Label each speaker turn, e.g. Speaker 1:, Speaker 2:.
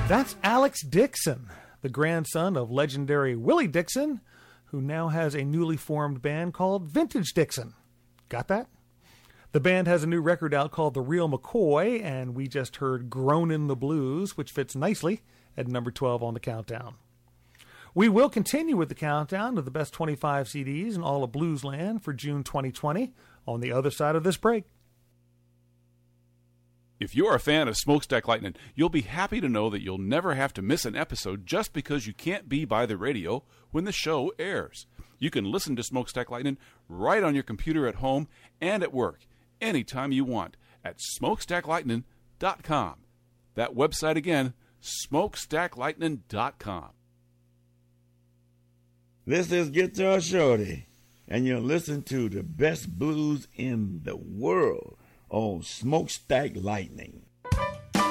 Speaker 1: That's Alex Dixon, the grandson of legendary Willie Dixon, who now has a newly formed band called Vintage Dixon. Got that? The band has a new record out called The Real McCoy, and we just heard Groanin' the Blues, which fits nicely at number 12 on the countdown. We will continue with the countdown of the best 25 CDs in all of Bluesland for June 2020 on the other side of this break.
Speaker 2: If you're a fan of Smokestack Lightning, you'll be happy to know that you'll never have to miss an episode just because you can't be by the radio when the show airs. You can listen to Smokestack Lightning right on your computer at home and at work, anytime you want, at smokestacklightning.com. That website again, smokestacklightning.com.
Speaker 3: This is Guitar Shorty, and you're listening to the best blues in the world on Smokestack Lightning.